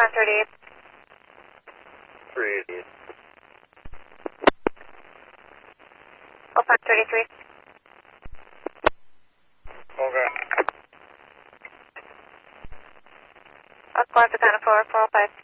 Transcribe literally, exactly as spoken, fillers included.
five thirty-eight. three eighty-eight. oh five thirty-three. Okay. I'll call the kind of four, four oh five.